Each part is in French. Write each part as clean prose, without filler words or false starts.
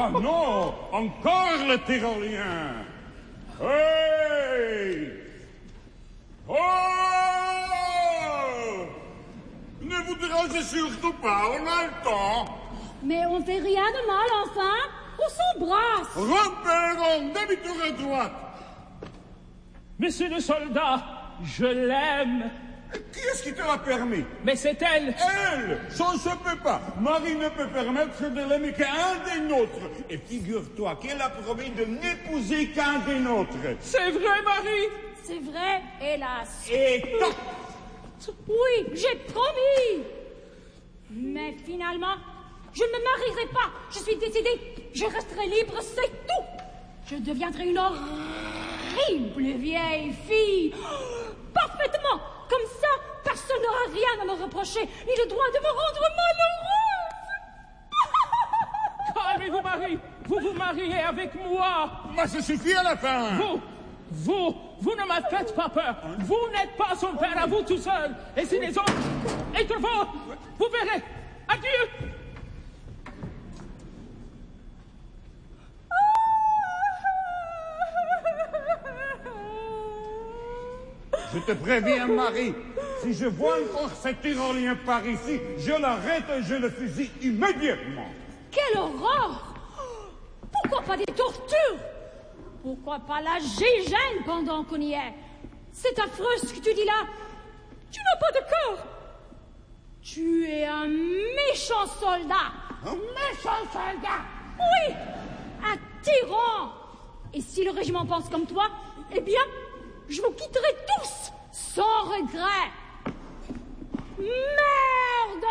Ah non, encore le tyrolien. Hey! Oh! Ne vous dérangez surtout pas, on a le temps. Mais on fait rien de mal, enfin. On s'embrasse. Repérons, demi-tour à droite. Monsieur le soldat, je l'aime. Qui est-ce qui te l'a permis? Mais c'est elle. Elle! Ça ne se peut pas. Marie ne peut permettre de l'aimer qu'un des nôtres. Et figure-toi qu'elle a promis de n'épouser qu'un des nôtres. C'est vrai, Marie. C'est vrai, hélas. Et toc! Oui, j'ai promis. Mais finalement, je ne me marierai pas. Je suis décidée. Je resterai libre, c'est tout. Je deviendrai une horrible vieille fille. Parfaitement. Comme ça, personne n'aura rien à me reprocher, ni le droit de me rendre malheureuse. Calmez-vous, Marie. Vous vous mariez avec moi. Mais ça suffit à la fin. Vous ne me faites pas peur. Vous n'êtes pas son père à vous tout seul. Et si les autres étaient vous verrez. Adieu. Je te préviens, Marie, si je vois encore cet tyrolien par ici, je l'arrête et je le fusille immédiatement. Quelle horreur! Pourquoi pas des tortures? Pourquoi pas la gégène pendant qu'on y est? C'est affreux ce que tu dis là. Tu n'as pas de cœur. Tu es un méchant soldat. Un méchant soldat? Oui, un tyran. Et si le régiment pense comme toi, eh bien, je vous quitterai tous, sans regret. Merde!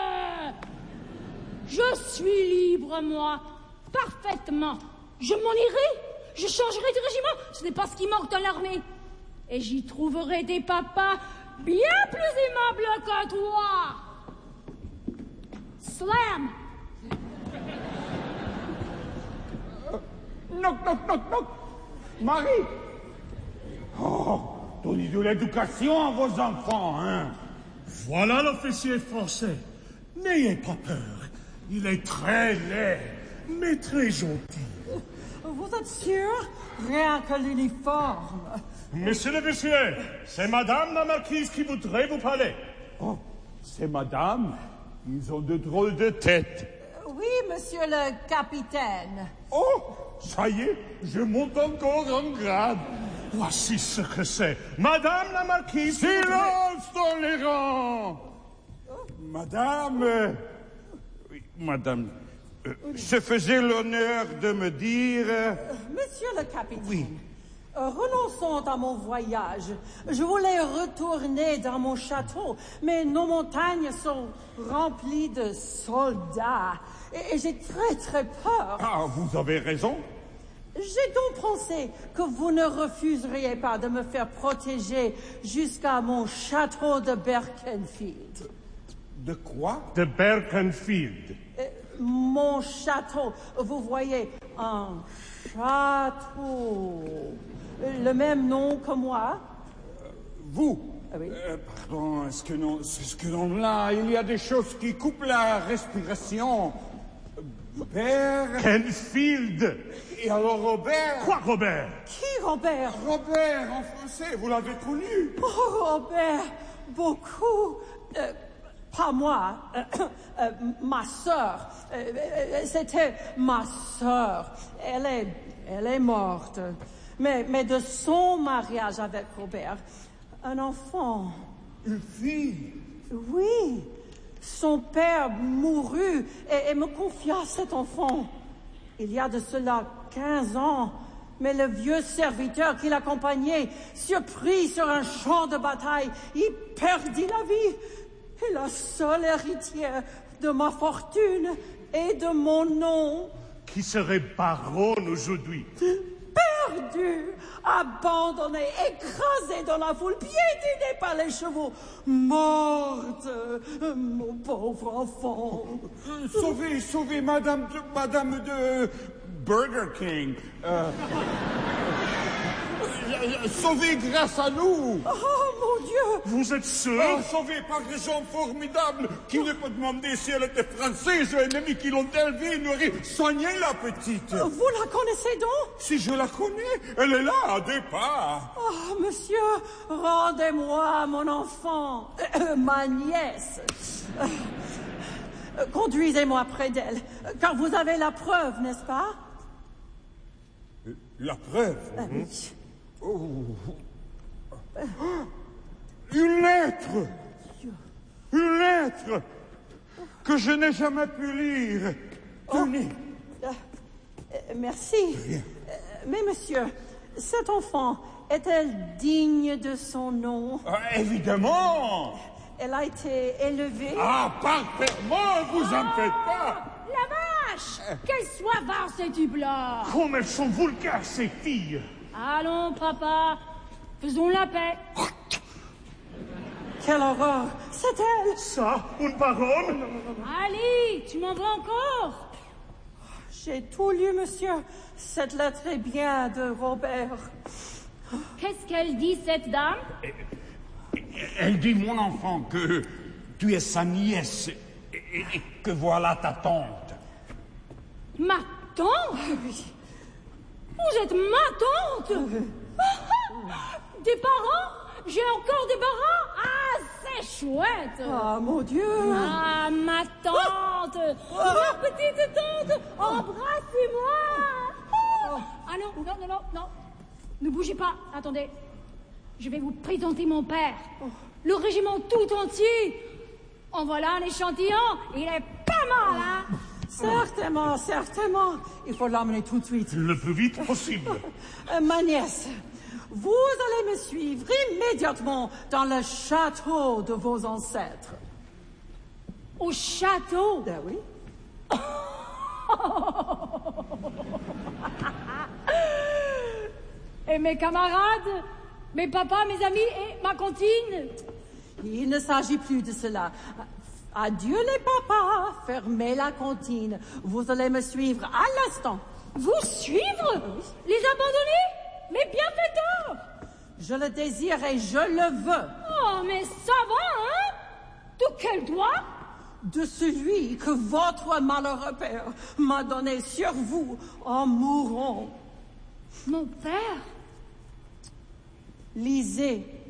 Je suis libre, moi, parfaitement. Je m'en irai, je changerai de régiment, ce n'est pas ce qui manque dans l'armée. Et j'y trouverai des papas bien plus aimables que toi. Slam! Knock, knock, knock, knock. Marie! Oh, donnez de l'éducation à vos enfants, hein. Voilà l'officier français. N'ayez pas peur. Il est très laid, mais très gentil. Vous êtes sûr? Rien que l'uniforme. Monsieur l'officier, c'est madame la marquise qui voudrait vous parler. Oh, c'est madame. Ils ont de drôles de têtes. Oui, monsieur le capitaine. Oh, ça y est, je monte encore en grade. Voici ce que c'est. Madame la marquise... Silence dans les rangs. Madame... oui, madame... se faisait l'honneur de me dire... Monsieur le capitaine. Oui. Renonçons à mon voyage. Je voulais retourner dans mon château, mais nos montagnes sont remplies de soldats. Et j'ai très peur. Ah, vous avez raison. J'ai donc pensé que vous ne refuseriez pas de me faire protéger jusqu'à mon château de Berkenfield. De quoi? De Berkenfield. Mon château, vous voyez, un château. Le même nom que moi? Vous? Ah oui. Pardon, est-ce que non, là, il y a des choses qui coupent la respiration. Berkenfield. Et alors Robert? Quoi, Robert? Qui, Robert? Robert, en français, vous l'avez connu? Oh, Robert, beaucoup. Pas moi, ma sœur. C'était ma sœur. Elle est morte. Mais de son mariage avec Robert, un enfant. Une fille? Oui. Son père mourut et me confia cet enfant. Il y a de cela 15 ans. Mais le vieux serviteur qui l'accompagnait, surpris sur un champ de bataille, il perdit la vie. Et la seule héritière de ma fortune et de mon nom. Qui serait baronne aujourd'hui? Perdue, abandonnée, écrasée dans la foule, piétinée par les chevaux, morte, mon pauvre enfant. Sauvez madame de Burger King. Sauvé grâce à nous. Oh, mon Dieu! Vous êtes sûr? Sauvé par des gens formidables qui ne peut demander si elle était française ou ennemie, qui l'ont élevée, nourrie, soignée la petite. Vous la connaissez donc? Si je la connais, elle est là, à deux pas. Oh, monsieur, rendez-moi mon enfant, ma nièce. Conduisez-moi près d'elle, car vous avez la preuve, n'est-ce pas? La preuve? Oui. Une lettre! Une lettre que je n'ai jamais pu lire. Tenez. Merci. Mais monsieur, cette enfant est-elle digne de son nom? Évidemment! Elle a été élevée... Ah, parfaitement, vous en faites pas! La vache! Qu'elle soit var, ces tubes-là! Comme elles sont vulgaires, ces filles! Allons, papa, faisons la paix. Quelle horreur! C'est elle! Ça, une baronne? Allez, tu m'en veux encore? J'ai tout lu, monsieur. Cette lettre est bien de Robert. Qu'est-ce qu'elle dit, cette dame? Elle dit, mon enfant, que tu es sa nièce et que voilà ta tante. Ma tante? Vous êtes ma tante? Des parents? J'ai encore des parents? Ah, c'est chouette! Ah, mon Dieu! Ah, ma tante! Ma petite tante! Embrassez-moi! Ah non, non, non, non, non. Ne bougez pas, attendez. Je vais vous présenter mon père. Le régiment tout entier. En voilà un échantillon. Il est pas mal, hein? Certainement, certainement. Il faut l'emmener tout de suite. Le plus vite possible. Ma nièce, vous allez me suivre immédiatement dans le château de vos ancêtres. Au château? Ben oui. Et mes camarades? Mes papas, mes amis et ma cantine? Il ne s'agit plus de cela. Adieu les papas, fermez la cantine. Vous allez me suivre à l'instant. Vous suivre? Les abandonner? Mes bienfaiteurs? Je le désire et je le veux. Oh, mais ça va, hein? De quel droit? De celui que votre malheureux père m'a donné sur vous en mourant. Mon père? Lisez